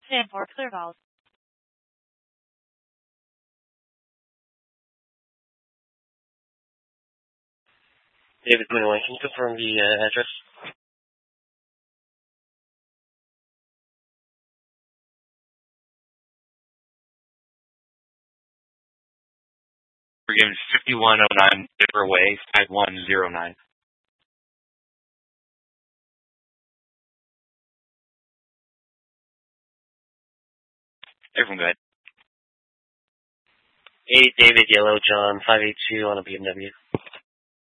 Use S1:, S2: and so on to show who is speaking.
S1: Stand for clear valve.
S2: David Moonway, can you confirm the address?
S3: We're given 5109 River Way, 5109. Everyone go ahead.
S2: 8 David Yellow John 582 on a BMW.